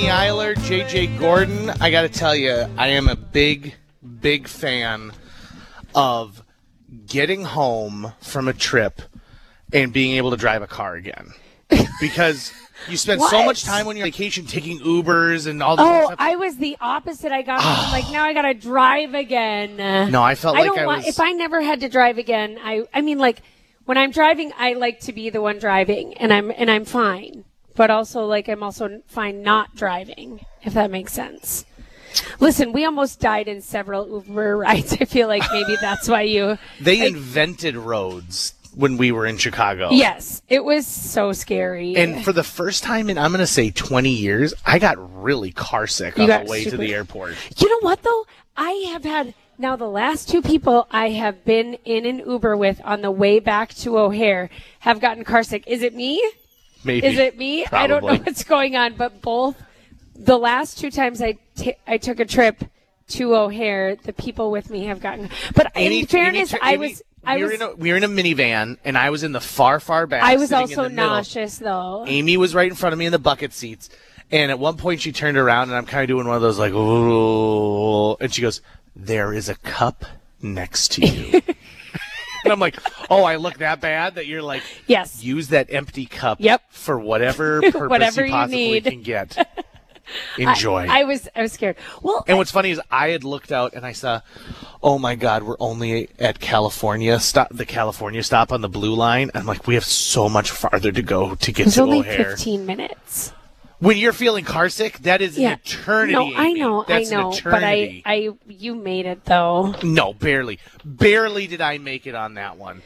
Eiler, JJ Gordon, I got to tell you, I am a big fan of getting home from a trip and being able to drive a car again. Because you spend so much time on your vacation taking Ubers and all this stuff. I was the opposite. I got home, like, now I got to drive again. No, I felt like I was... If I never had to drive again, I mean, like, when I'm driving, I like to be the one driving, and I'm fine. But also, like, I'm also fine not driving, if that makes sense. Listen, we almost died in several Uber rides. I feel like maybe that's why you... They invented roads when we were in Chicago. Yes, it was so scary. And for the first time in, I'm going to say 20 years, I got really car sick on the way to the airport. You know what, though? I have had... Now, the last two people I have been in an Uber with on the way back to O'Hare have gotten car sick. Is it me? Maybe. Is it me? Probably. I don't know what's going on, but the last two times I took a trip to O'Hare, the people with me have gotten. But in fairness, we were in a minivan, and I was in the far back. I was also nauseous, though. Amy was right in front of me in the bucket seats, and at one point she turned around, and I'm kind of doing one of those like, ooh, and she goes, "There is a cup next to you." And I'm like, oh, I look that bad that you're like, yes, use that empty cup for whatever purpose whatever you possibly can get. Enjoy. I was scared. Well, and what's funny is I had looked out and I saw, oh my God, we're only at the California stop on the Blue Line. I'm like, we have so much farther to go to get to O'Hare. It's only 15 minutes. When you're feeling car sick, that is an eternity. No, I know, That's an eternity. But you made it though. No, barely did I make it on that one.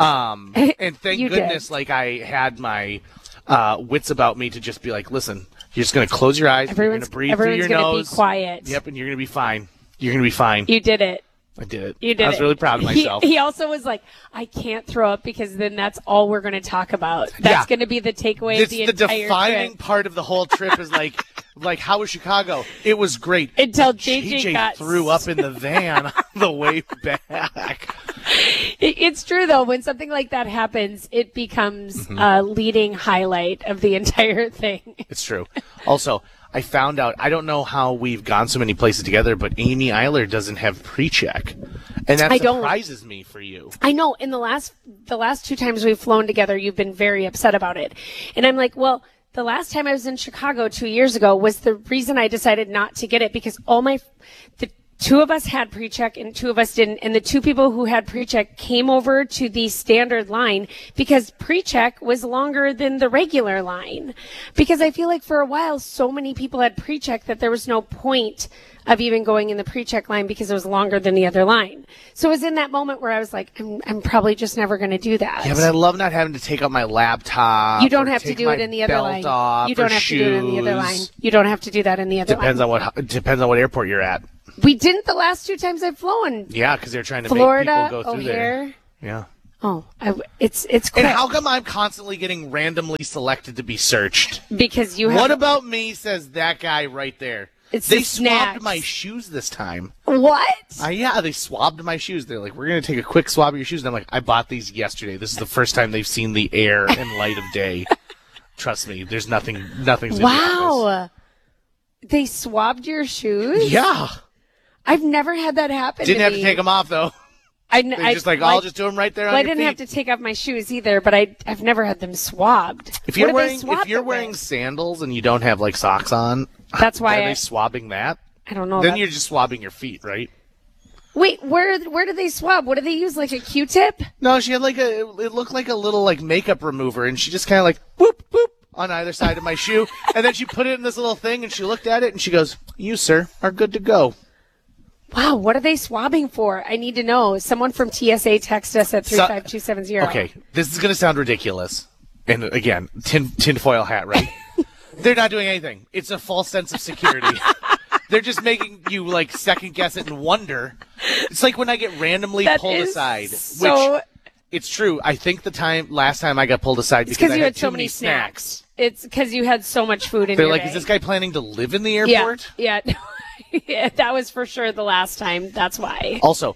And thank goodness, like I had my wits about me to just be like, listen, you're just going to close your eyes. You're going to breathe through your nose. Everyone's going to be quiet. Yep, and you're going to be fine. You're going to be fine. You did it. I did it. You did it. I was really proud of myself. He also was like, I can't throw up because then that's all we're going to talk about. That's going to be the takeaway of the entire trip. The defining part of the whole trip is like, how was Chicago? It was great. Until JJ threw up in the van on the way back. It's true, though. When something like that happens, it becomes a leading highlight of the entire thing. It's true. Also, I found out, I don't know how we've gone so many places together, but Amy Eiler doesn't have pre-check. And that surprises me for you. I know. In the last two times we've flown together, you've been very upset about it. And I'm like, well, the last time I was in Chicago 2 years ago was the reason I decided not to get it because the two of us had pre-check and two of us didn't. And the two people who had pre-check came over to the standard line because pre-check was longer than the regular line. Because I feel like for a while, so many people had pre-check that there was no point of even going in the pre-check line because it was longer than the other line. So it was in that moment where I was like, I'm probably just never going to do that. Yeah, but I love not having to take out my laptop. You don't have to do it in the other line. You don't have to do it in the other line. You don't have to do that in the other line. Depends on what airport you're at. We didn't the last two times I've flown. Yeah, because they're trying to Florida, make people go through O'Hare. there. Yeah. Oh, it's quick. And how come I'm constantly getting randomly selected to be searched? Because you have... What about me, says that guy right there. They swabbed my shoes this time. What? Yeah, they swabbed my shoes. They're like, we're going to take a quick swab of your shoes. And I'm like, I bought these yesterday. This is the first time they've seen the air and light of day. Trust me, there's nothing's Wow. They swabbed your shoes? Yeah. I've never had that happen Didn't have to take them off, though. They're just like, I'll just do them right there on your feet. I didn't have to take off my shoes either, but I've never had them swabbed. If you're wearing sandals and you don't have like socks on, that's why are they swabbing that? I don't know. Then you're just swabbing your feet, right? Wait, where do they swab? What do they use? Like a Q-tip? No, she had it looked like a little like makeup remover, and she just kind of like boop boop on either side of my shoe, and then she put it in this little thing, and she looked at it, and she goes, "You, sir, are good to go." Wow, what are they swabbing for? I need to know. Someone from TSA text us at 35270. Okay, this is going to sound ridiculous. And again, tinfoil hat, right? They're not doing anything. It's a false sense of security. They're just making you like second guess it and wonder. It's like when I get randomly pulled aside, which it's true. I think last time I got pulled aside because I had too many snacks. It's because you had so much food in They're your like, day. is this guy planning to live in the airport? Yeah. Yeah, that was for sure the last time. That's why. Also,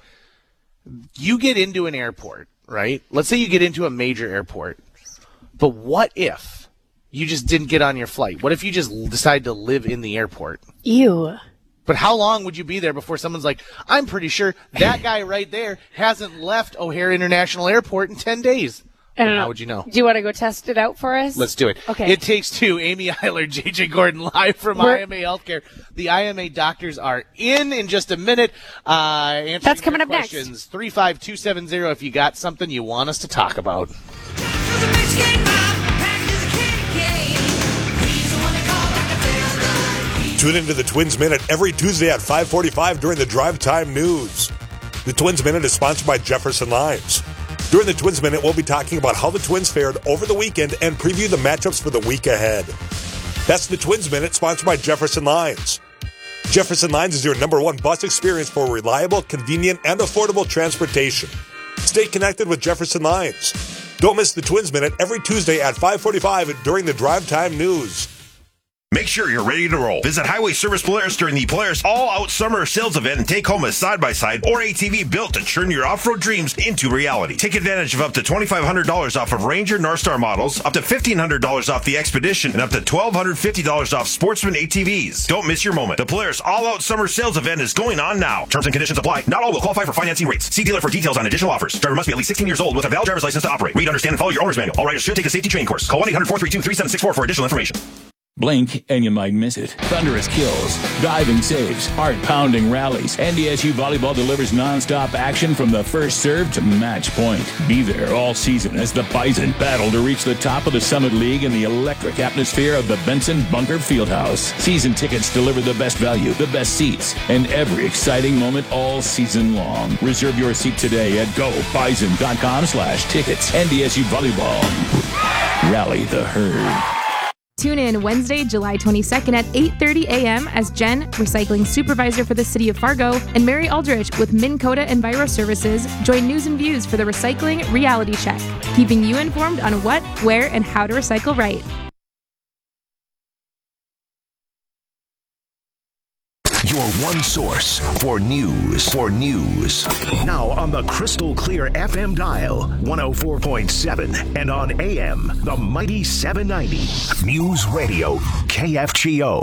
you get into an airport, right? Let's say you get into a major airport. But what if you just didn't get on your flight? What if you just decide to live in the airport? Ew. But how long would you be there before someone's like, I'm pretty sure that guy right there hasn't left O'Hare International Airport in 10 days. I don't know. How would you know? Do you want to go test it out for us? Let's do it. Okay. It Takes Two. Amy Eiler, JJ Gordon, live from IMA Healthcare. The IMA doctors are in just a minute. That's coming up next. Questions 35270 if you got something you want us to talk about. Tune into the Twins Minute every Tuesday at 5:45 during the Drive Time News. The Twins Minute is sponsored by Jefferson Limes. During the Twins Minute, we'll be talking about how the Twins fared over the weekend and preview the matchups for the week ahead. That's the Twins Minute, sponsored by Jefferson Limes. Jefferson Limes is your #1 bus experience for reliable, convenient, and affordable transportation. Stay connected with Jefferson Limes. Don't miss the Twins Minute every Tuesday at 5:45 during the Drive Time News. Make sure you're ready to roll. Visit Highway Service Polaris during the Polaris All-Out Summer Sales Event and take home a side-by-side or ATV built to turn your off-road dreams into reality. Take advantage of up to $2,500 off of Ranger Northstar models, up to $1,500 off the Expedition, and up to $1,250 off Sportsman ATVs. Don't miss your moment. The Polaris All-Out Summer Sales Event is going on now. Terms and conditions apply. Not all will qualify for financing rates. See dealer for details on additional offers. Driver must be at least 16 years old with a valid driver's license to operate. Read, understand, and follow your owner's manual. All riders should take a safety training course. Call 1-800-432-3764 for additional information. Blink and you might miss it. Thunderous kills, diving saves, heart-pounding rallies. NDSU Volleyball delivers non-stop action from the first serve to match point. Be there all season as the Bison battle to reach the top of the Summit League in the electric atmosphere of the Benson Bunker Fieldhouse. Season tickets deliver the best value, the best seats, and every exciting moment all season long. Reserve your seat today at gobison.com/tickets. NDSU Volleyball. Rally the herd. Tune in Wednesday, July 22nd at 8:30 a.m. as Jen, recycling supervisor for the city of Fargo, and Mary Aldrich with Minn Kota Enviro Services join News and Views for the Recycling Reality Check, keeping you informed on what, where, and how to recycle right. Your one source for news. Now on the crystal clear FM dial, 104.7, and on AM, the mighty 790. News Radio, KFGO.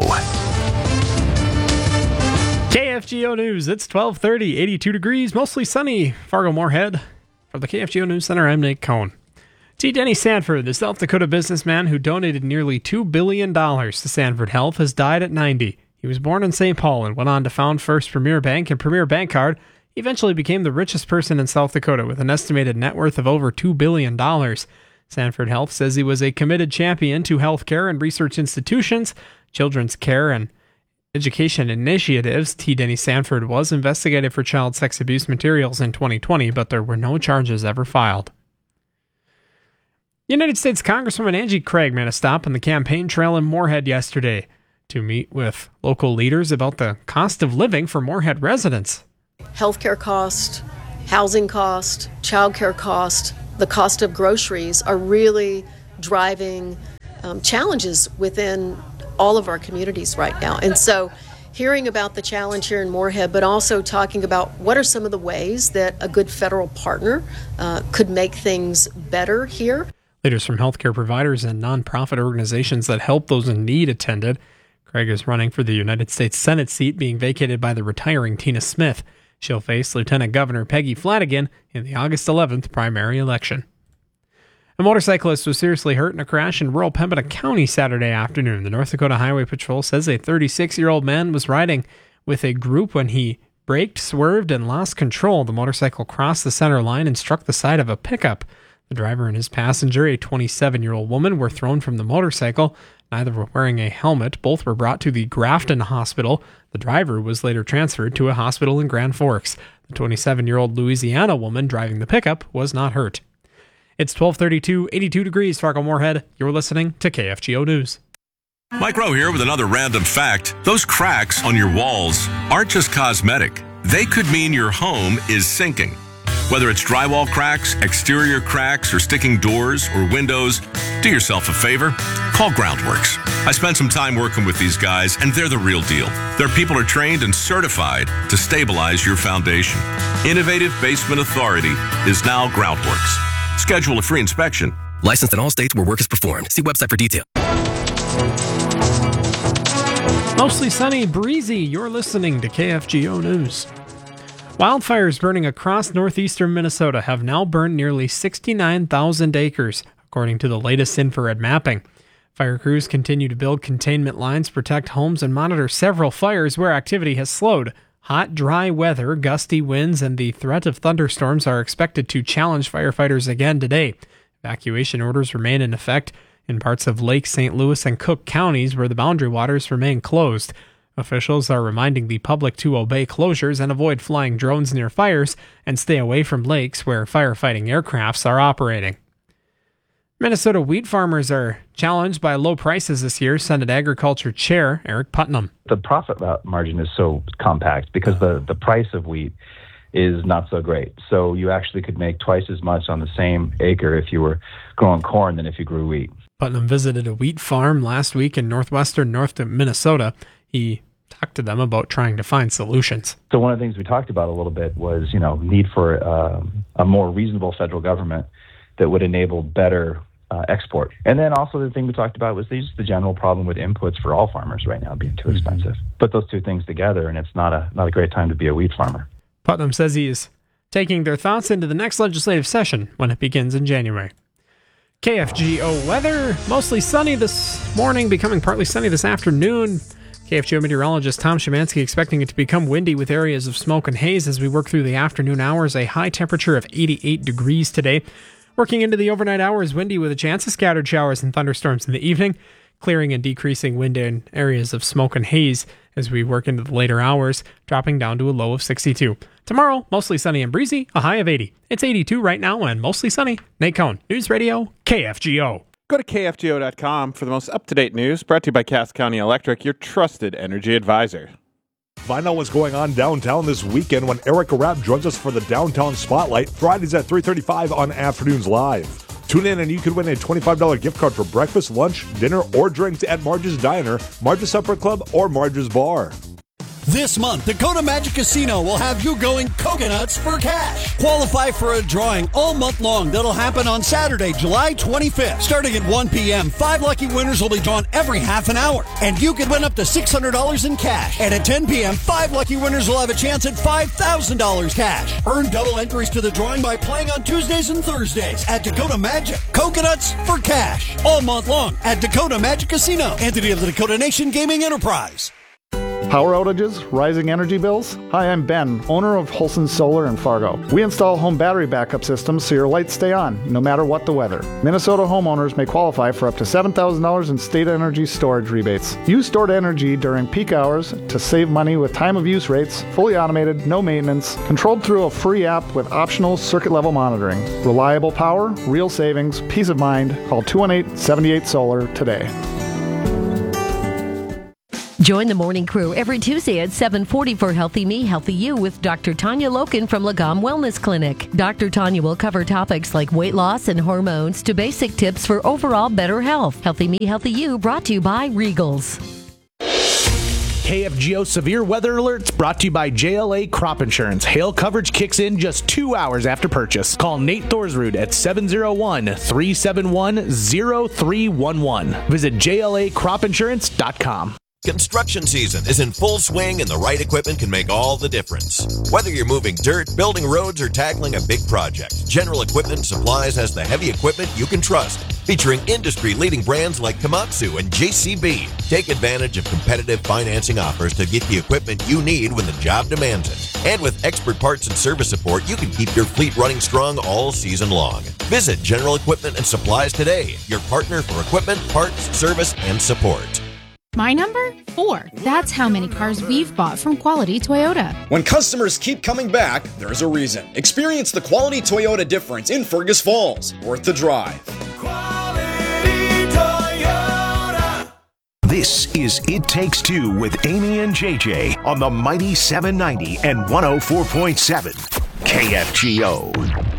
KFGO News, it's 12:30, 82 degrees, mostly sunny. Fargo-Moorhead. From the KFGO News Center, I'm Nate Cohn. T. Denny Sanford, the South Dakota businessman who donated nearly $2 billion to Sanford Health, has died at 90. He was born in St. Paul and went on to found First Premier Bank and Premier Bank Card. He eventually became the richest person in South Dakota with an estimated net worth of over $2 billion. Sanford Health says he was a committed champion to healthcare and research institutions, children's care, and education initiatives. T. Denny Sanford was investigated for child sex abuse materials in 2020, but there were no charges ever filed. United States Congresswoman Angie Craig made a stop on the campaign trail in Moorhead yesterday to meet with local leaders about the cost of living for Moorhead residents. Healthcare cost, housing cost, childcare cost, the cost of groceries are really driving challenges within all of our communities right now. And so hearing about the challenge here in Moorhead, but also talking about what are some of the ways that a good federal partner could make things better here. Leaders from healthcare providers and nonprofit organizations that help those in need attended. Craig is running for the United States Senate seat being vacated by the retiring Tina Smith. She'll face Lieutenant Governor Peggy Flanagan in the August 11th primary election. A motorcyclist was seriously hurt in a crash in rural Pembina County Saturday afternoon. The North Dakota Highway Patrol says a 36-year-old man was riding with a group when he braked, swerved, and lost control. The motorcycle crossed the center line and struck the side of a pickup. The driver and his passenger, a 27-year-old woman, were thrown from the motorcycle. Neither were wearing a helmet. Both were brought to the Grafton Hospital. The driver was later transferred to a hospital in Grand Forks. The 27-year-old Louisiana woman driving the pickup was not hurt. It's 12:32, 82 degrees, Fargo-Moorhead. You're listening to KFGO News. Mike Rowe here with another random fact. Those cracks on your walls aren't just cosmetic. They could mean your home is sinking. Whether it's drywall cracks, exterior cracks, or sticking doors or windows, do yourself a favor. Call Groundworks. I spent some time working with these guys, and they're the real deal. Their people are trained and certified to stabilize your foundation. Innovative Basement Authority is now Groundworks. Schedule a free inspection. Licensed in all states where work is performed. See website for details. Mostly sunny, breezy. You're listening to KFGO News. Wildfires burning across northeastern Minnesota have now burned nearly 69,000 acres, according to the latest infrared mapping. Fire crews continue to build containment lines, protect homes, and monitor several fires where activity has slowed. Hot, dry weather, gusty winds, and the threat of thunderstorms are expected to challenge firefighters again today. Evacuation orders remain in effect in parts of Lake St. Louis and Cook counties where the boundary waters remain closed. Officials are reminding the public to obey closures and avoid flying drones near fires and stay away from lakes where firefighting aircrafts are operating. Minnesota wheat farmers are challenged by low prices this year, Senate Agriculture Chair Eric Putnam. The profit margin is so compact because the price of wheat is not so great. So you actually could make twice as much on the same acre if you were growing corn than if you grew wheat. Putnam visited a wheat farm last week in northwestern North Minnesota. He talked to them about trying to find solutions. So one of the things we talked about a little bit was, need for a more reasonable federal government that would enable better export. And then also the thing we talked about was just the general problem with inputs for all farmers right now being too expensive. Put those two things together and it's not a great time to be a wheat farmer. Putnam says he is taking their thoughts into the next legislative session when it begins in January. KFGO weather, mostly sunny this morning, becoming partly sunny this afternoon. KFGO meteorologist Tom Szymanski expecting it to become windy with areas of smoke and haze as we work through the afternoon hours. A high temperature of 88 degrees today. Working into the overnight hours, windy with a chance of scattered showers and thunderstorms in the evening. Clearing and decreasing wind in areas of smoke and haze as we work into the later hours, dropping down to a low of 62. Tomorrow, mostly sunny and breezy, a high of 80. It's 82 right now and mostly sunny. Nate Cohn, News Radio, KFGO. Go to KFGO.com for the most up-to-date news, brought to you by Cass County Electric, your trusted energy advisor. Find out what's going on downtown this weekend when Erica Rapp joins us for the Downtown Spotlight, Fridays at 3:35 on Afternoons Live. Tune in and you could win a $25 gift card for breakfast, lunch, dinner, or drinks at Marge's Diner, Marge's Supper Club, or Marge's Bar. This month, Dakota Magic Casino will have you going coconuts for cash. Qualify for a drawing all month long that'll happen on Saturday, July 25th. Starting at 1 p.m., 5 lucky winners will be drawn every half an hour. And you could win up to $600 in cash. And at 10 p.m., 5 lucky winners will have a chance at $5,000 cash. Earn double entries to the drawing by playing on Tuesdays and Thursdays at Dakota Magic. Coconuts for cash. All month long at Dakota Magic Casino. Entity of the Dakota Nation Gaming Enterprise. Power outages, rising energy bills? Hi, I'm Ben, owner of Holson Solar in Fargo. We install home battery backup systems so your lights stay on, no matter what the weather. Minnesota homeowners may qualify for up to $7,000 in state energy storage rebates. Use stored energy during peak hours to save money with time of use rates, fully automated, no maintenance, controlled through a free app with optional circuit-level monitoring. Reliable power, real savings, peace of mind. Call 218-78-SOLAR today. Join the morning crew every Tuesday at 7:40 for Healthy Me, Healthy You with Dr. Tanya Loken from Lagom Wellness Clinic. Dr. Tanya will cover topics like weight loss and hormones to basic tips for overall better health. Healthy Me, Healthy You brought to you by Regals. KFGO Severe Weather Alerts brought to you by JLA Crop Insurance. Hail coverage kicks in just 2 hours after purchase. Call Nate Thorsrud at 701-371-0311. Visit JLACropInsurance.com. Construction season is in full swing and the right equipment can make all the difference. Whether you're moving dirt, building roads, or tackling a big project, General Equipment Supplies has the heavy equipment you can trust. Featuring industry-leading brands like Komatsu and JCB. Take advantage of competitive financing offers to get the equipment you need when the job demands it. And with expert parts and service support, you can keep your fleet running strong all season long. Visit General Equipment and Supplies today, your partner for equipment, parts, service, and support. My number? 4. That's how many cars we've bought from Quality Toyota. When customers keep coming back, there's a reason. Experience the Quality Toyota difference in Fergus Falls. Worth the drive. Quality Toyota. This is It Takes Two with Amy and JJ on the Mighty 790 and 104.7 KFGO.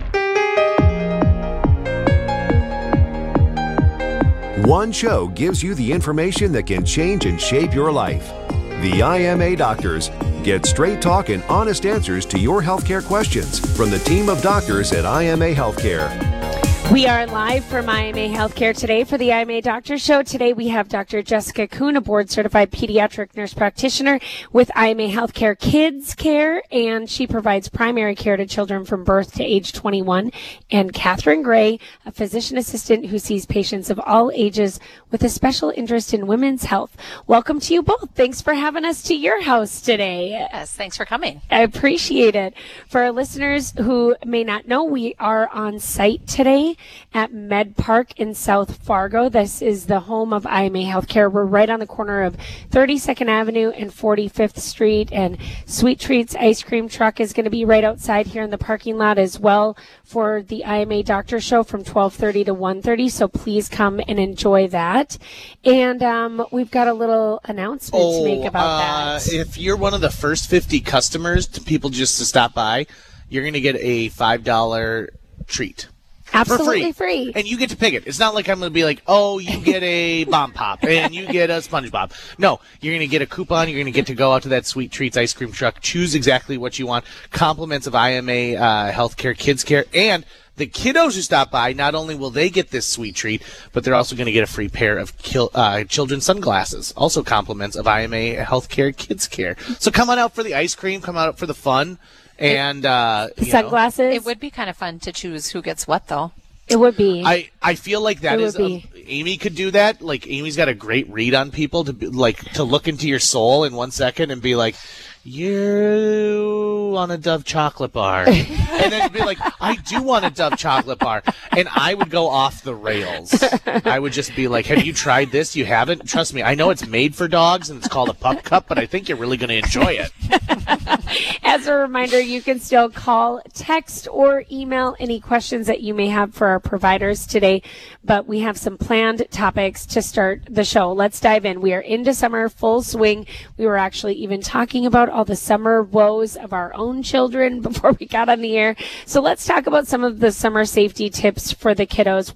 One show gives you the information that can change and shape your life. The IMA Doctors get straight talk and honest answers to your healthcare questions from the team of doctors at IMA Healthcare. We are live from IMA Healthcare today for the IMA Doctor Show. Today we have Dr. Jessica Kuhn, a board-certified pediatric nurse practitioner with IMA Healthcare Kids Care, and she provides primary care to children from birth to age 21, and Catherine Gray, a physician assistant who sees patients of all ages with a special interest in women's health. Welcome to you both. Thanks for having us to your house today. Yes, thanks for coming. I appreciate it. For our listeners who may not know, we are on site today at Med Park in South Fargo. This is the home of IMA Healthcare. We're right on the corner of 32nd Avenue and 45th Street, and Sweet Treats Ice Cream Truck is going to be right outside here in the parking lot as well for the IMA Doctor Show from 12:30 to 1:30, so please come and enjoy that. And we've got a little announcement to make about that. If you're one of the first 50 customers, to people just to stop by, you're going to get a $5 treat. Absolutely free. And you get to pick it. It's not like I'm going to be like, oh, you get a Bomb Pop and you get a SpongeBob. No, you're going to get a coupon. You're going to get to go out to that Sweet Treats Ice Cream Truck. Choose exactly what you want. Compliments of IMA Healthcare Kids Care. And the kiddos who stop by, not only will they get this sweet treat, but they're also going to get a free pair of children's sunglasses. Also compliments of IMA Healthcare Kids Care. So come on out for the ice cream. Come out for the fun. And sunglasses. It would be kind of fun to choose who gets what, though. It would be. I feel like that is Amy could do that. Like Amy's got a great read on people to look into your soul in 1 second and be like, you want a Dove chocolate bar, and then be like, I do want a Dove chocolate bar, and I would go off the rails. I would just be like, have you tried this? You haven't? Trust me, I know it's made for dogs and it's called a pup cup, but I think you're really going to enjoy it. As a reminder, you can still call, text, or email any questions that you may have for our providers today, but we have some planned topics to start the show. Let's dive in. We are into summer, full swing. We were actually even talking about all the summer woes of our own children before we got on the air. So let's talk about some of the summer safety tips for the kiddos.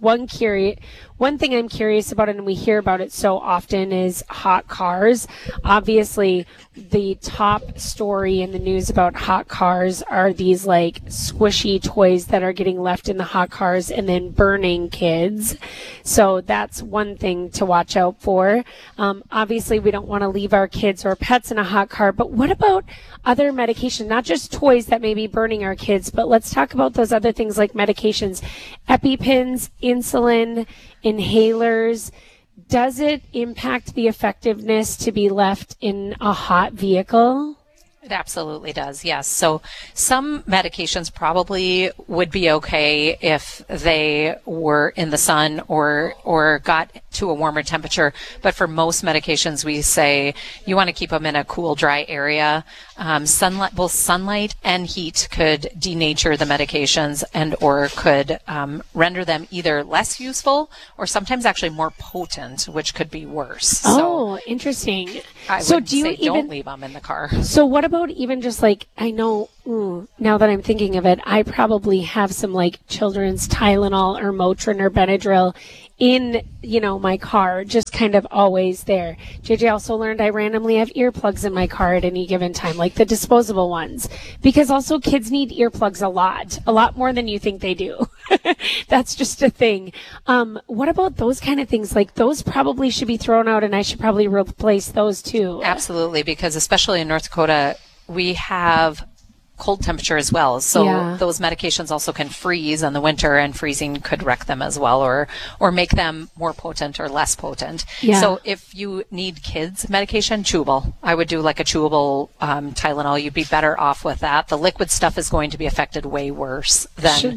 One thing I'm curious about, and we hear about it so often, is hot cars. Obviously, the top story in the news about hot cars are these like squishy toys that are getting left in the hot cars and then burning kids. So that's one thing to watch out for. Obviously, we don't want to leave our kids or pets in a hot car, but what about other medication, not just toys that may be burning our kids, but let's talk about those other things like medications, EpiPens, insulin, inhalers. Does it impact the effectiveness to be left in a hot vehicle? It absolutely does, yes. So some medications probably would be okay if they were in the sun or got to a warmer temperature. But for most medications, we say you want to keep them in a cool, dry area. Both sunlight and heat could denature the medications and or could render them either less useful or sometimes actually more potent, which could be worse. Oh, interesting. I would say don't leave them in the car. So what about even just like, I know, now that I'm thinking of it, I probably have some like children's Tylenol or Motrin or Benadryl in, my car, just kind of always there. JJ also learned I randomly have earplugs in my car at any given time, like the disposable ones, because also kids need earplugs a lot more than you think they do. That's just a thing. What about those kind of things? Like those probably should be thrown out and I should probably replace those too. Absolutely, because especially in North Dakota, we have cold temperature as well. So those medications also can freeze in the winter, and freezing could wreck them as well, or make them more potent or less potent. Yeah. So if you need kids medication, chewable. I would do like a chewable Tylenol. You'd be better off with that. The liquid stuff is going to be affected way worse than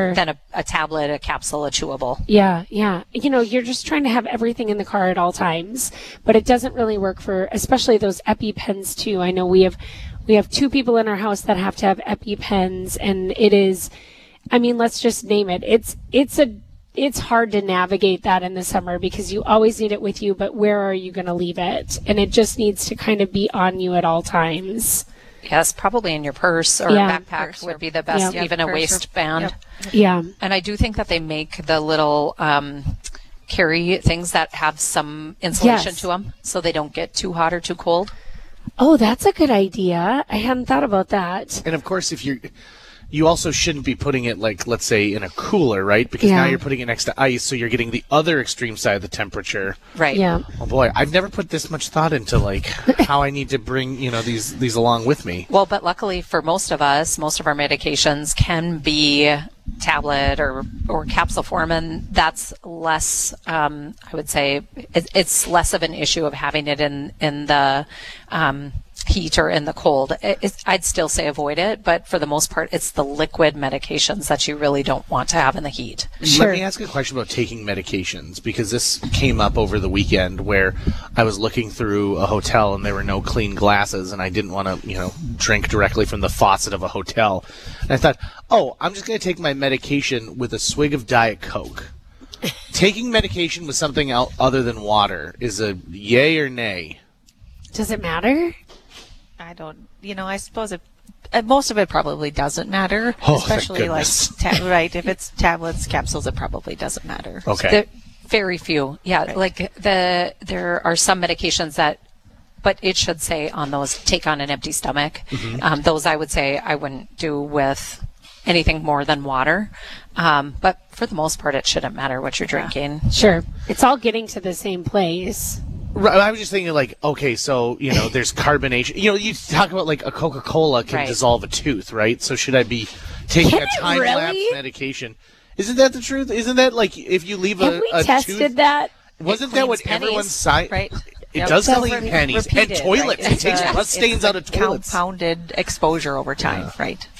a tablet, a capsule, a chewable. Yeah. You're just trying to have everything in the car at all times, but it doesn't really work for, especially those EpiPens too. I know we have 2 people in our house that have to have EpiPens, and it is, let's just name it. It's hard to navigate that in the summer because you always need it with you, but where are you going to leave it? And it just needs to kind of be on you at all times. Yes, probably in your purse or backpack would be the best, even a waistband. Yeah. And I do think that they make the little carry things that have some insulation to them so they don't get too hot or too cold. Oh, that's a good idea. I hadn't thought about that. And of course, if you're you also shouldn't be putting it, like, let's say, in a cooler, right? Because now you're putting it next to ice, so you're getting the other extreme side of the temperature. Right. Yeah. Oh boy, I've never put this much thought into, like, how I need to bring, these along with me. Well, but luckily for most of us, most of our medications can be tablet or capsule form, and that's less, I would say, it's less of an issue of having it in the heat or in the cold. I'd still say avoid it, but for the most part, it's the liquid medications that you really don't want to have in the heat. Let me ask a question about taking medications, because this came up over the weekend where I was looking through a hotel and there were no clean glasses, and I didn't want to, drink directly from the faucet of a hotel. And I thought, I'm just going to take my medication with a swig of Diet Coke. Taking medication with something other than water is a yay or nay? Does it matter? I don't, I suppose most of it probably doesn't matter, especially like, right, if it's tablets, capsules, it probably doesn't matter. Okay. Very few. Yeah. Right. Like there are some medications that, but it should say on those, take on an empty stomach. Mm-hmm. Those I would say I wouldn't do with anything more than water. But for the most part, it shouldn't matter what you're drinking. Sure. It's all getting to the same place. Right, I was just thinking, like, okay, so, there's carbonation. You talk about, like, a Coca-Cola can dissolve a tooth, right? So should I be taking a time-lapse medication? Isn't that the truth? Isn't that, like, if you leave Have we tested tooth? That? Wasn't that what pennies, everyone's side? Right. It does clean pennies. And toilets. Right? It takes rust stains out of toilets. Compounded exposure over time, right?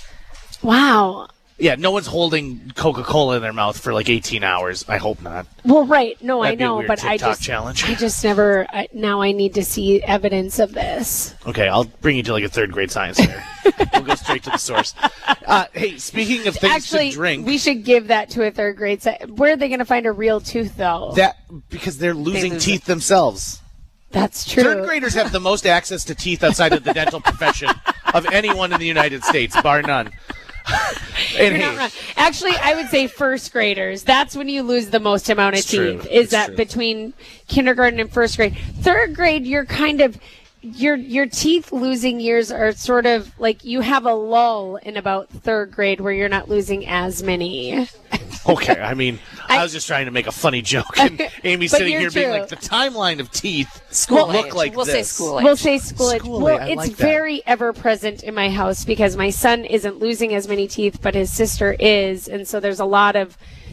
Wow. Yeah, no one's holding Coca-Cola in their mouth for like 18 hours. I hope not. Well, right. No, That'd I know, but I just never. Now I need to see evidence of this. Okay, I'll bring you to like a third grade science fair. We'll go straight to the source. Hey, speaking of things Actually, to drink, we should give that to a third grade. Where are they going to find a real tooth, though? Because they're losing teeth themselves. That's true. Third graders have the most access to teeth outside of the dental profession of anyone in the United States, bar none. You're not wrong. Actually, I would say first graders. That's when you lose the most amount of teeth. Between kindergarten and first grade. Third grade, you're kind of your teeth losing years are sort of like you have a lull in about third grade where you're not losing as many. Okay, I mean, I was just trying to make a funny joke, and Amy's sitting here being like, the timeline of teeth look like we'll this. Say school age. We'll say school age. Well, it's like very ever present in my house because my son isn't losing as many teeth, but his sister is, and so there's a lot of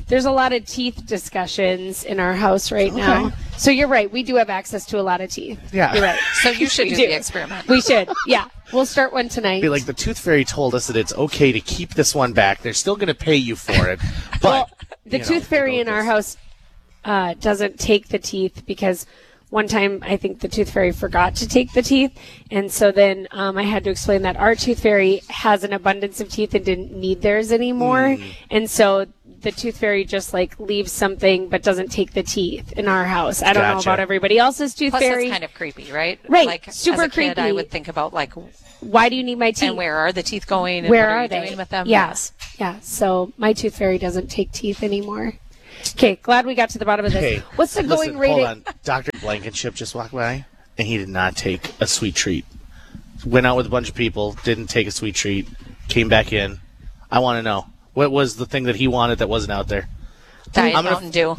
teeth discussions in our house right now. So you're right. We do have access to a lot of teeth. Yeah. You're right. So you should do the experiment. We should. Yeah. We'll start one tonight. Be like, the tooth fairy told us that it's okay to keep this one back. They're still going to pay you for it. But the tooth fairy in our house doesn't take the teeth because one time I think the tooth fairy forgot to take the teeth. And so then I had to explain that our tooth fairy has an abundance of teeth and didn't need theirs anymore. And so the tooth fairy just like leaves something but doesn't take the teeth in our house. I don't know about everybody else's tooth fairy. Plus, it's kind of creepy, right? Right. Like, super as a creepy. kid, I would think about like, why do you need my teeth? And where are the teeth going? And where what are you they doing with them? Yes. Yeah. So my tooth fairy doesn't take teeth anymore. Okay. Glad we got to the bottom of this. Hey, what's the going rating? Hold on. Dr. Blankenship just walked by, and he did not take a sweet treat. Went out with a bunch of people, didn't take a sweet treat, came back in. I want to know, what was the thing that he wanted that wasn't out there? Diet Mountain Dew.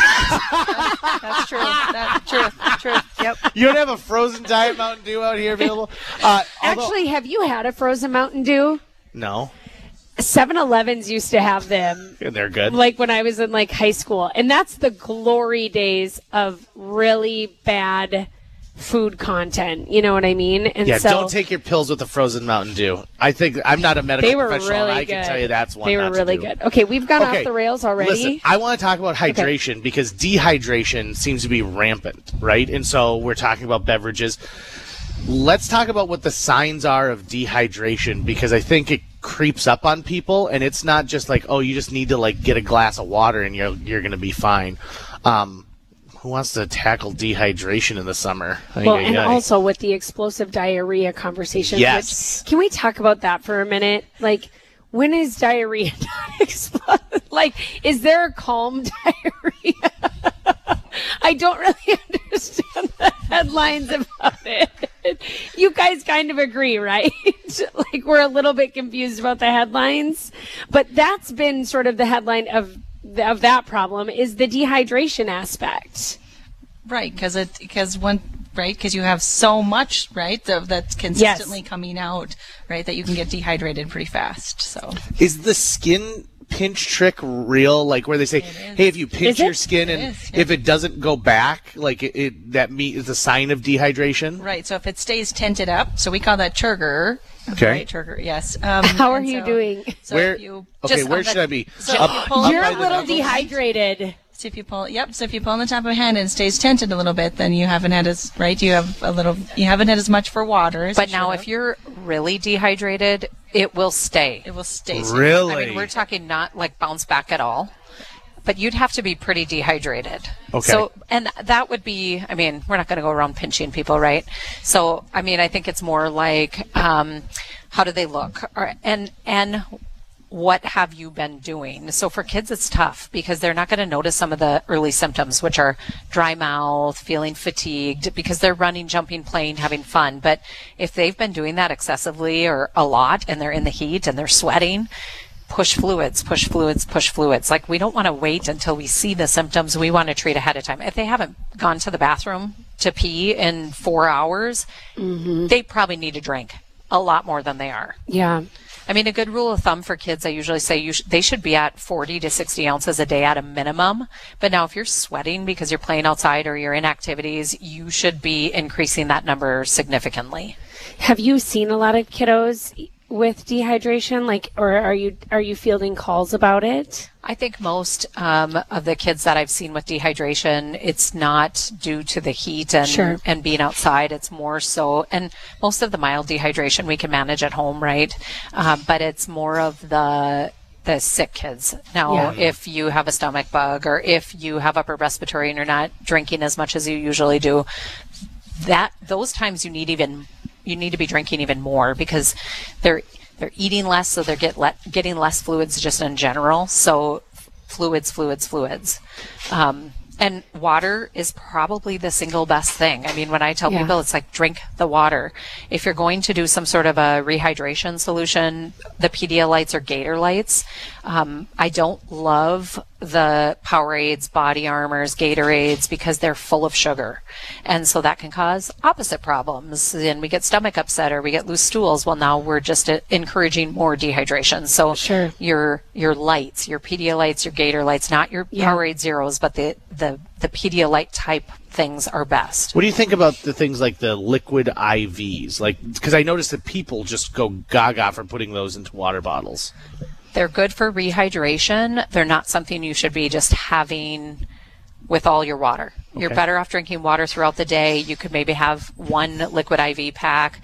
That's true. That's true. Yep. You don't have a frozen Diet Mountain Dew out here available? Actually, have you had a frozen Mountain Dew? No. 7-Elevens used to have them. And they're good. Like when I was in like high school. And that's the glory days of really bad food content. You know what I mean? And yeah, so, don't take your pills with a frozen Mountain Dew. I think I'm not a medical professional, really and I can tell you that's one. They were really good. Okay, we've gone off the rails already. Listen, I want to talk about hydration because dehydration seems to be rampant, right? And so we're talking about beverages. Let's talk about what the signs are of dehydration because I think it creeps up on people, and it's not just like, oh, you just need to like get a glass of water and you're going to be fine. Who wants to tackle dehydration in the summer? And also with the explosive diarrhea conversation. Yes. Can we talk about that for a minute? Like, when is diarrhea not explosive? Like, is there a calm diarrhea? I don't really understand the headlines about it. You guys kind of agree, right? Like we're a little bit confused about the headlines, but that's been sort of the headline of that problem is the dehydration aspect. Right, because you have so much, right, that's consistently coming out, right, that you can get dehydrated pretty fast. So is the skin pinch trick real? Like where they say, hey, if you pinch your skin and if it doesn't go back, like that meat is a sign of dehydration? Right, so if it stays tented up, so we call that turgor. Okay. Right, turgor, yes. How are you doing? So where should I be? So you're a little dehydrated. So if you pull, so if you pull on the top of a hand and it stays tented a little bit, then you haven't had as you haven't had as much for water. But now, if you're really dehydrated, it will stay. It will stay. Really? I mean, we're talking not like bounce back at all, but you'd have to be pretty dehydrated. Okay. So, and that would be, I mean, we're not going to go around pinching people, right? So, I mean, I think it's more like, how do they look? And what have you been doing? So for kids, it's tough because they're not going to notice some of the early symptoms, which are dry mouth, feeling fatigued, because they're running, jumping, playing, having fun. But if they've been doing that excessively or a lot and they're in the heat and they're sweating, push fluids. Like we don't want to wait until we see the symptoms. We want to treat ahead of time. If they haven't gone to the bathroom to pee in 4 hours, they probably need to drink a lot more than they are. Yeah. I mean, a good rule of thumb for kids, I usually say they should be at 40 to 60 ounces a day at a minimum. But now if you're sweating because you're playing outside or you're in activities, you should be increasing that number significantly. Have you seen a lot of kiddos with dehydration, or are you fielding calls about it? I think most of the kids that I've seen with dehydration, it's not due to the heat and being outside. It's more so, and most of the mild dehydration we can manage at home, right? But it's more of the sick kids. Now, if you have a stomach bug or if you have upper respiratory and you're not drinking as much as you usually do, those times you need to be drinking even more because they're eating less, so they're getting less fluids just in general. So fluids. And water is probably the single best thing. I mean, when I tell people, it's like drink the water. If you're going to do some sort of a rehydration solution, the Pedialytes or Gatorlytes, I don't love the Powerades, Body Armors, Gatorades because they're full of sugar. And so that can cause opposite problems. And we get stomach upset or we get loose stools. Well, now we're just encouraging more dehydration. So your lights, your Pedialytes, your Gatorlytes, not your Powerade Zeros, but the Pedialyte type things are best. What do you think about the things like the liquid IVs? Like, because I noticed that people just go gaga for putting those into water bottles. They're good for rehydration. They're not something you should be just having with all your water. Okay. You're better off drinking water throughout the day. You could maybe have one liquid IV pack.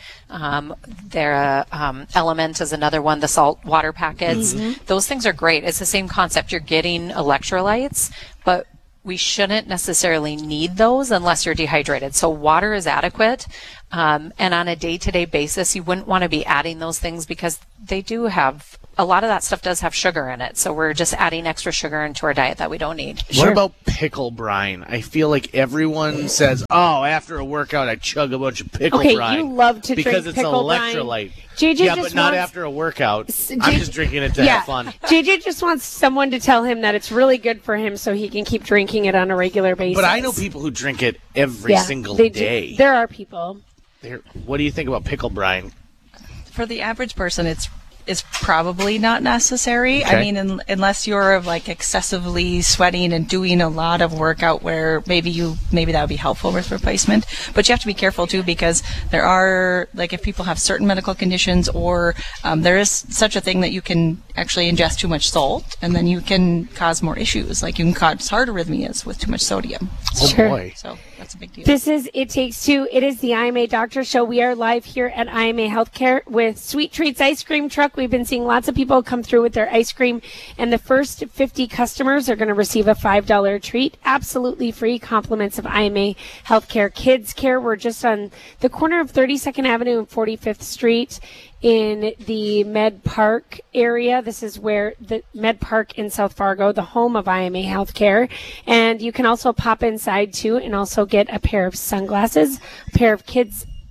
Element is another one, the salt water packets. Mm-hmm. Those things are great. It's the same concept. You're getting electrolytes, but we shouldn't necessarily need those unless you're dehydrated. So water is adequate. And on a day-to-day basis, you wouldn't want to be adding those things because they do have, a lot of that stuff does have sugar in it. So we're just adding extra sugar into our diet that we don't need. What about pickle brine? I feel like everyone says, oh, after a workout, I chug a bunch of pickle brine. Okay, you love to because drink it's pickle electrolyte. JJ but not after a workout. I'm just drinking it to have fun. JJ just wants someone to tell him that it's really good for him so he can keep drinking it on a regular basis. But I know people who drink it every single day. There are people. What do you think about pickle brine? For the average person, it's probably not necessary. Okay. I mean, unless you're like excessively sweating and doing a lot of workout where maybe that would be helpful with replacement. But you have to be careful too because there are, like, if people have certain medical conditions or there is such a thing that you can actually ingest too much salt and then you can cause more issues. Like you can cause heart arrhythmias with too much sodium. Oh boy. So that's a big deal. This is It Takes Two. It is the IMA Doctor Show. We are live here at IMA Healthcare with Sweet Treats Ice Cream Truck. We've been seeing lots of people come through with their ice cream, and the first 50 customers are going to receive a $5 treat, absolutely free, compliments of IMA Healthcare Kids Care. We're just on the corner of 32nd Avenue and 45th Street in the Med Park area. This is where the Med Park in South Fargo, the home of IMA Healthcare. And you can also pop inside too and also get a pair of sunglasses, a pair of kids'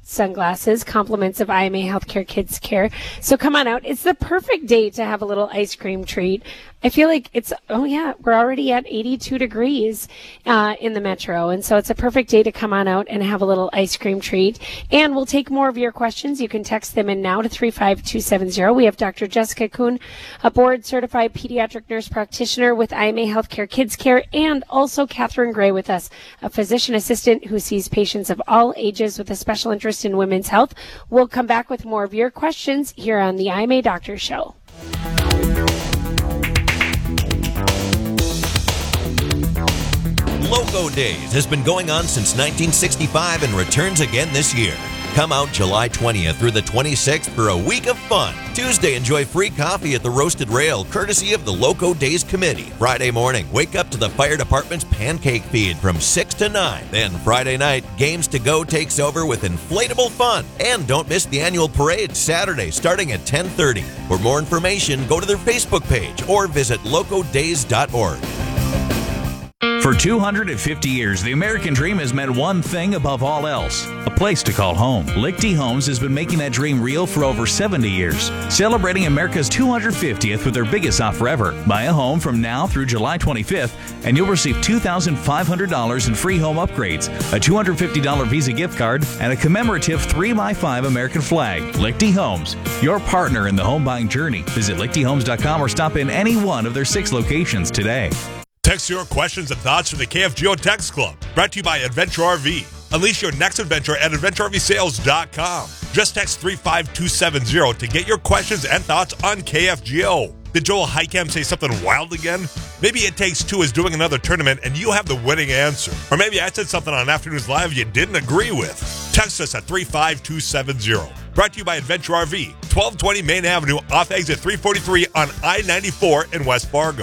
sunglasses, compliments of IMA Healthcare Kids Care. So come on out. It's the perfect day to have a little ice cream treat. I feel like we're already at 82 degrees in the metro. And so it's a perfect day to come on out and have a little ice cream treat. And we'll take more of your questions. You can text them in now to 35270. We have Dr. Jessica Kuhn, a board-certified pediatric nurse practitioner with IMA Healthcare Kids Care, and also Catherine Gray with us, a physician assistant who sees patients of all ages with a special interest in women's health. We'll come back with more of your questions here on the IMA Doctor Show. Loco Days has been going on since 1965 and returns again this year. Come out July 20th through the 26th for a week of fun. Tuesday, enjoy free coffee at the Roasted Rail, courtesy of the Loco Days Committee. Friday morning, wake up to the fire department's pancake feed from 6 to 9. Then Friday night, Games to Go takes over with inflatable fun. And don't miss the annual parade Saturday, starting at 10:30. For more information, go to their Facebook page or visit locodays.org. For 250 years, the American dream has meant one thing above all else: a place to call home. Lichty Homes has been making that dream real for over 70 years, celebrating America's 250th with their biggest offer ever. Buy a home from now through July 25th, and you'll receive $2,500 in free home upgrades, a $250 Visa gift card, and a commemorative 3x5 American flag. Lichty Homes, your partner in the home buying journey. Visit lichtyhomes.com or stop in any one of their 6 locations today. Text your questions and thoughts from the KFGO Text Club. Brought to you by Adventure RV. Unleash your next adventure at AdventureRVSales.com. Just text 35270 to get your questions and thoughts on KFGO. Did Joel Heicam say something wild again? Maybe It Takes Two is doing another tournament and you have the winning answer. Or maybe I said something on Afternoons Live you didn't agree with. Text us at 35270. Brought to you by Adventure RV, 1220 Main Avenue off exit 343 on I-94 in West Fargo.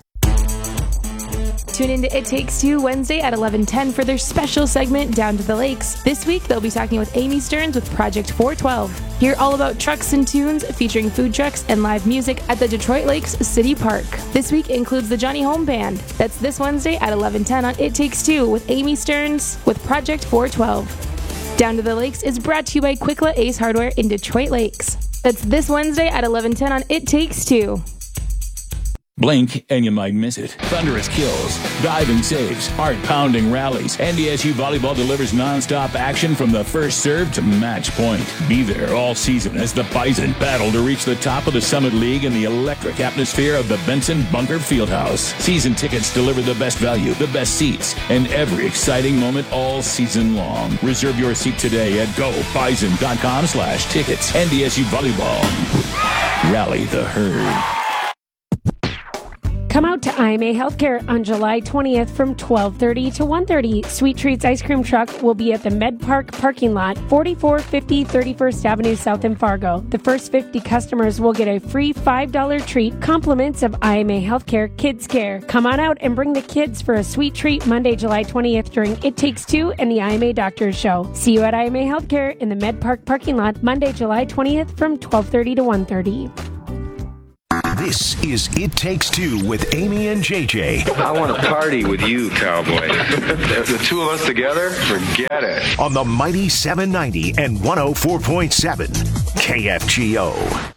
Tune in to It Takes Two Wednesday at 11:10 for their special segment, Down to the Lakes. This week, they'll be talking with Amy Stearns with Project 412. Hear all about trucks and tunes featuring food trucks and live music at the Detroit Lakes City Park. This week includes the Johnny Home Band. That's this Wednesday at 11:10 on It Takes Two with Amy Stearns with Project 412. Down to the Lakes is brought to you by Quikla Ace Hardware in Detroit Lakes. That's this Wednesday at 11:10 on It Takes Two. Blink and you might miss it. Thunderous kills, diving saves, heart-pounding rallies. NDSU Volleyball delivers non-stop action from the first serve to match point. Be there all season as the Bison battle to reach the top of the Summit League in the electric atmosphere of the Benson Bunker Fieldhouse. Season tickets deliver the best value, the best seats, and every exciting moment all season long. Reserve your seat today at gobison.com/tickets. NDSU Volleyball. Rally the herd. Come out to IMA Healthcare on July 20th from 12:30 to 1:30. Sweet Treats Ice Cream Truck will be at the Med Park parking lot, 4450 31st Avenue South in Fargo. The first 50 customers will get a free $5 treat, compliments of IMA Healthcare Kids Care. Come on out and bring the kids for a sweet treat Monday, July 20th during It Takes Two and the IMA Doctors Show. See you at IMA Healthcare in the Med Park parking lot Monday, July 20th from 12:30 to 1:30. This is It Takes Two with Amy and JJ. I want to party with you, cowboy. The two of us together? Forget it. On the mighty 790 and 104.7 KFGO.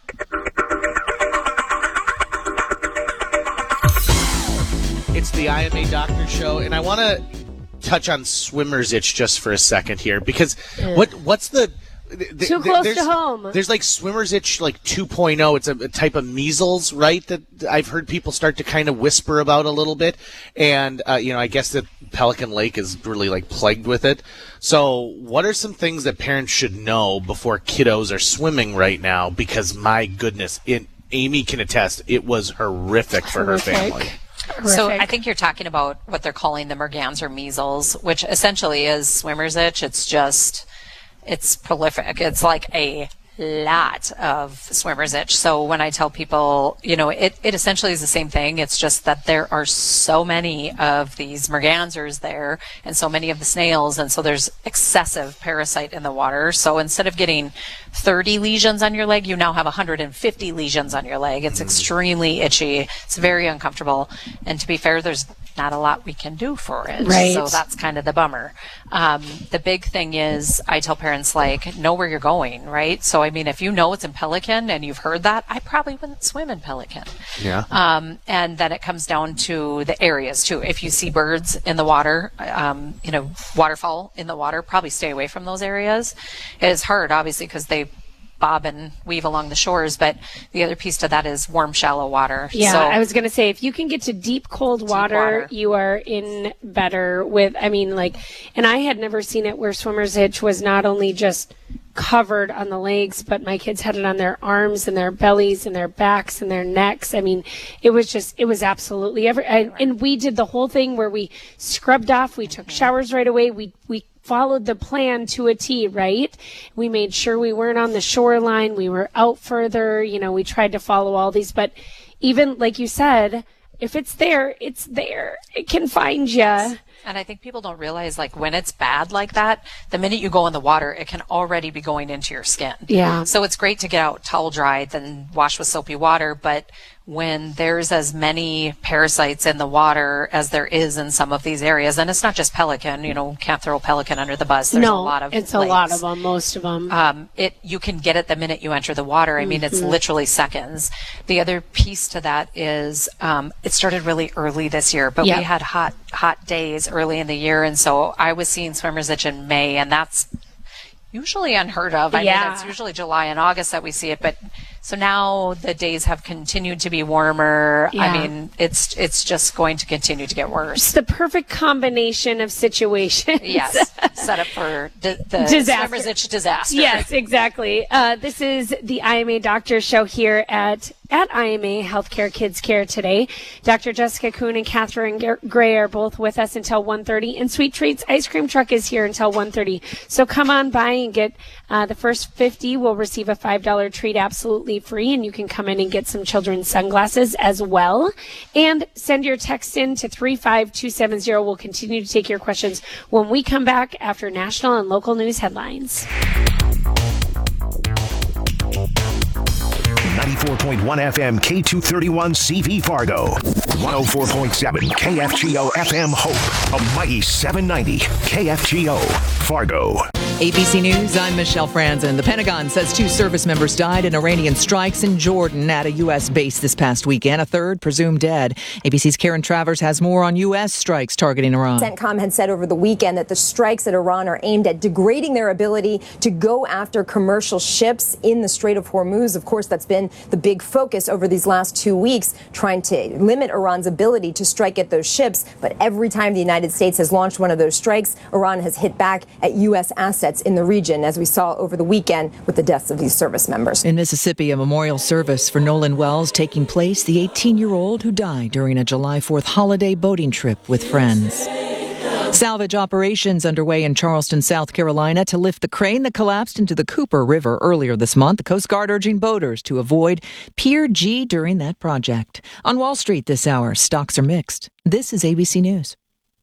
It's the IMA Doctor Show, and I want to touch on swimmer's itch just for a second here, because what's the... Too close to home. There's like swimmer's itch like 2.0. It's a type of measles, right? That I've heard people start to kind of whisper about a little bit. And, I guess that Pelican Lake is really like plagued with it. So what are some things that parents should know before kiddos are swimming right now? Because my goodness, Amy can attest, it was horrific for her family. So I think you're talking about what they're calling the merganser measles, which essentially is swimmer's itch. It's prolific. It's like a lot of swimmer's itch. So when I tell people, it essentially is the same thing. It's just that there are so many of these mergansers there and so many of the snails. And so there's excessive parasite in the water. So instead of getting 30 lesions on your leg, you now have 150 lesions on your leg. It's extremely itchy. It's very uncomfortable. And to be fair, there's not a lot we can do for it. Right. So that's kind of the bummer. The big thing is I tell parents, like, know where you're going, right? So, I mean, if you know it's in Pelican and you've heard that, I probably wouldn't swim in Pelican. Yeah. And then it comes down to the areas too. If you see birds in the water, waterfowl in the water, probably stay away from those areas. It is hard, obviously, because they bob and weave along the shores, but the other piece to that is warm, shallow water. Yeah, so, I was going to say, if you can get to deep, cold water, you are in better with, and I had never seen it where swimmer's itch was not only just covered on the legs, but my kids had it on their arms and their bellies and their backs and their necks. I mean, it was absolutely and we did the whole thing where we scrubbed off, we took showers right away, we followed the plan to a T, right? We made sure we weren't on the shoreline, we were out further, we tried to follow all these, but even like you said, if it's there, it can find you. And I think people don't realize, like, when it's bad like that, the minute you go in the water, it can already be going into your skin. Yeah. So it's great to get out towel dried, then wash with soapy water, but when there's as many parasites in the water as there is in some of these areas, and it's not just Pelican, can't throw Pelican under the bus. There's a lot of it's lakes. A lot of them, most of them. You can get it the minute you enter the water. I mean, it's literally seconds. The other piece to that is it started really early this year, but we had hot days early in the year, and so I was seeing swimmer's itch in May, and that's usually unheard of. I mean, it's usually July and August that we see it, but so now the days have continued to be warmer. Yeah. I mean, it's just going to continue to get worse. It's the perfect combination of situations. Yes, set up for the swimmer's itch disaster. Yes, exactly. This is the IMA Doctor Show here at IMA Healthcare Kids Care today. Dr. Jessica Kuhn and Catherine Gray are both with us until 1:30, and Sweet Treats Ice Cream Truck is here until 1:30. So come on by and get the first 50 will receive a $5 treat absolutely free, and you can come in and get some children's sunglasses as well. And send your text in to 35270. We'll continue to take your questions when we come back after national and local news headlines. 94.1 FM K231 CV Fargo. 104.7 KFGO FM Hope. A mighty 790 KFGO Fargo. ABC News, I'm Michelle Franzen. The Pentagon says 2 service members died in Iranian strikes in Jordan at a U.S. base this past weekend. A third presumed dead. ABC's Karen Travers has more on U.S. strikes targeting Iran. CENTCOM had said over the weekend that the strikes at Iran are aimed at degrading their ability to go after commercial ships in the Strait of Hormuz. Of course, that's been the big focus over these last 2 weeks, trying to limit Iran's ability to strike at those ships. But every time the United States has launched one of those strikes, Iran has hit back at U.S. assets in the region, as we saw over the weekend with the deaths of these service members. In Mississippi, a memorial service for Nolan Wells taking place, the 18-year-old who died during a July 4th holiday boating trip with friends. Salvage operations underway in Charleston, South Carolina to lift the crane that collapsed into the Cooper River earlier this month. The Coast Guard urging boaters to avoid Pier G during that project. On Wall Street this hour, stocks are mixed. This is ABC News.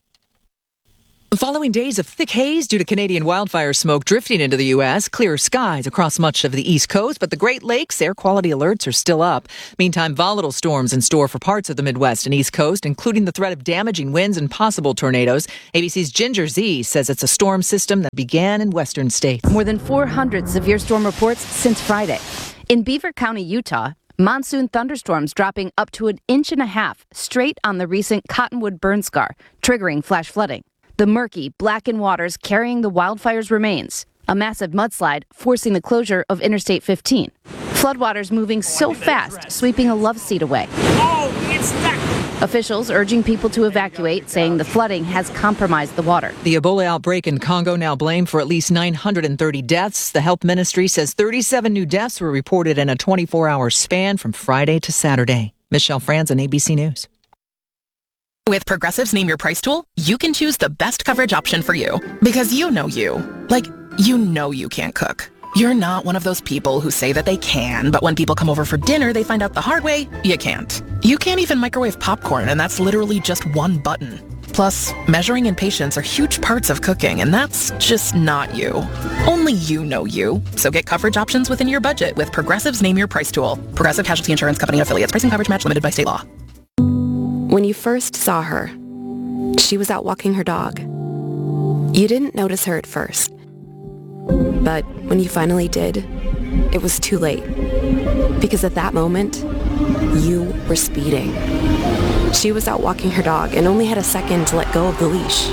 Following days of thick haze due to Canadian wildfire smoke drifting into the U.S., clear skies across much of the East Coast, but the Great Lakes air quality alerts are still up. Meantime, volatile storms in store for parts of the Midwest and East Coast, including the threat of damaging winds and possible tornadoes. ABC's Ginger Z says it's a storm system that began in western states. More than 400 severe storm reports since Friday. In Beaver County, Utah, monsoon thunderstorms dropping up to 1.5 inches straight on the recent Cottonwood burn scar, triggering flash flooding. The murky, blackened waters carrying the wildfire's remains. A massive mudslide forcing the closure of Interstate 15. Floodwaters moving so fast, sweeping a love seat away. Oh, it's stuck! Officials urging people to evacuate, saying the flooding has compromised the water. The Ebola outbreak in Congo now blamed for at least 930 deaths. The health ministry says 37 new deaths were reported in a 24-hour span from Friday to Saturday. Michelle Franzen, ABC News. With Progressive's Name Your Price tool, you can choose the best coverage option for you. Because you know you. Like, you know you can't cook. You're not one of those people who say that they can, but when people come over for dinner, they find out the hard way, you can't. You can't even microwave popcorn, and that's literally just one button. Plus, measuring and patience are huge parts of cooking, and that's just not you. Only you know you. So get coverage options within your budget with Progressive's Name Your Price tool. Progressive Casualty Insurance Company affiliates. Pricing coverage match limited by state law. When you first saw her, She was out walking her dog. You didn't notice her at first. But when you finally did, it was too late. Because at that moment, you were speeding. She was out walking her dog and only had a second to let go of the leash.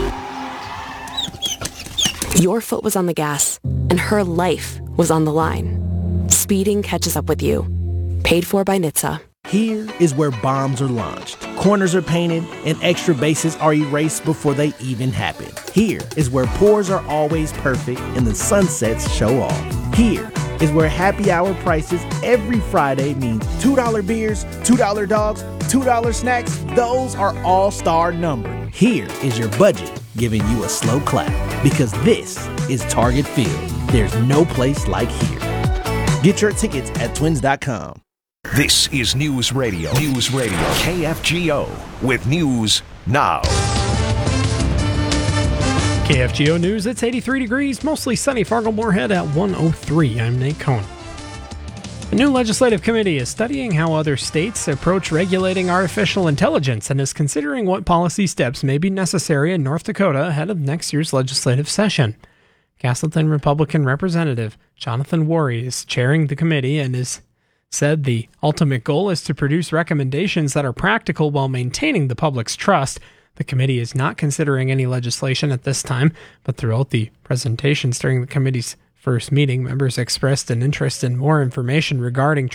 Your foot was on the gas, and her life was on the line. Speeding catches up with you. Paid for by NHTSA. Here is where bombs are launched, corners are painted, and extra bases are erased before they even happen. Here is where pours are always perfect and the sunsets show off. Here is where happy hour prices every Friday means $2 beers, $2 dogs, $2 snacks. Those are all-star numbered. Here is your budget giving you a slow clap, because this is Target Field. There's no place like here. Get your tickets at twins.com. This is News Radio. News Radio. KFGO with News Now. KFGO News, it's 83 degrees, mostly sunny. Fargo-Moorhead at 103. I'm Nate Cohn. A new legislative committee is studying how other states approach regulating artificial intelligence and is considering what policy steps may be necessary in North Dakota ahead of next year's legislative session. Castleton Republican Representative Jonathan Worry is chairing the committee and is said the ultimate goal is to produce recommendations that are practical while maintaining the public's trust. The committee is not considering any legislation at this time, but throughout the presentations during the committee's first meeting, members expressed an interest in more information regarding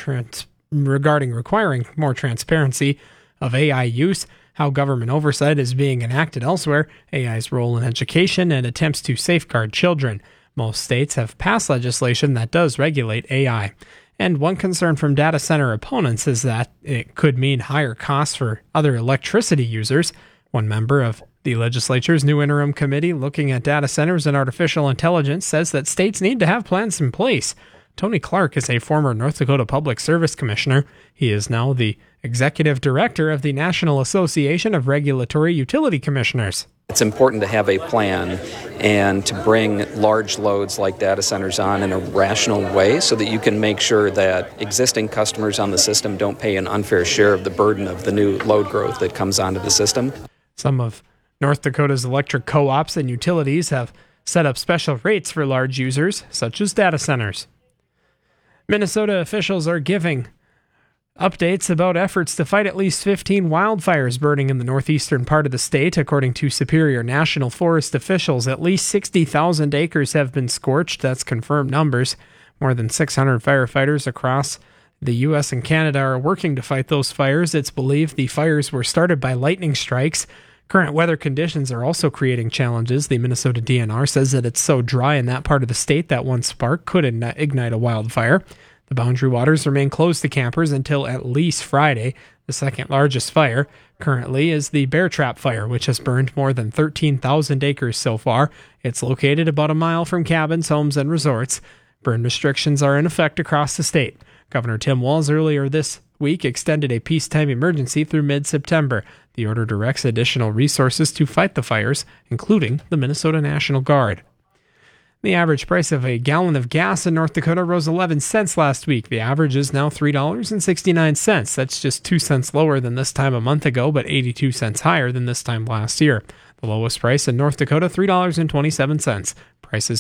requiring more transparency of AI use, how government oversight is being enacted elsewhere, AI's role in education, and attempts to safeguard children. Most states have passed legislation that does regulate AI. And one concern from data center opponents is that it could mean higher costs for other electricity users. One member of the legislature's new interim committee looking at data centers and artificial intelligence says that states need to have plans in place. Tony Clark is a former North Dakota Public Service Commissioner. He is now the executive director of the National Association of Regulatory Utility Commissioners. It's important to have a plan and to bring large loads like data centers on in a rational way so that you can make sure that existing customers on the system don't pay an unfair share of the burden of the new load growth that comes onto the system. Some of North Dakota's electric co-ops and utilities have set up special rates for large users, such as data centers. Minnesota officials are giving updates about efforts to fight at least 15 wildfires burning in the northeastern part of the state. According to Superior National Forest officials, at least 60,000 acres have been scorched. That's confirmed numbers. More than 600 firefighters across the U.S. and Canada are working to fight those fires. It's believed the fires were started by lightning strikes. Current weather conditions are also creating challenges. The Minnesota DNR says that it's so dry in that part of the state that one spark could ignite a wildfire. The Boundary Waters remain closed to campers until at least Friday. The second largest fire currently is the Bear Trap Fire, which has burned more than 13,000 acres so far. It's located about a mile from cabins, homes, and resorts. Burn restrictions are in effect across the state. Governor Tim Walz earlier this week extended a peacetime emergency through mid-September. The order directs additional resources to fight the fires, including the Minnesota National Guard. The average price of a gallon of gas in North Dakota rose 11 cents last week. The average is now $3.69. That's just 2 cents lower than this time a month ago, but 82 cents higher than this time last year. The lowest price in North Dakota, $3.27. Prices